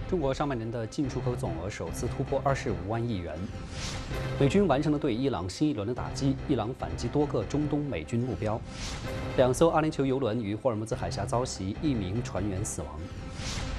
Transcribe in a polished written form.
中国上半年的进出口总额首次突破25万亿元。美军完成了对伊朗新一轮的打击，伊朗反击多个中东美军目标。2艘阿联酋油轮于霍尔木兹海峡遭袭，1名船员死亡。